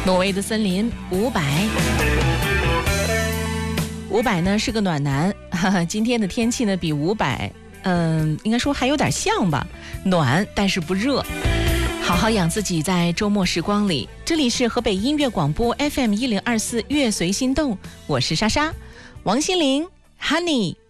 挪威的森林伍佰呢是个暖男，今天的天气呢比伍佰应该说还有点像吧，暖但是不热。好好养自己，在周末时光里。这里是河北音乐广播 FM 1024乐随心动，我是莎莎，王心凌 Honey。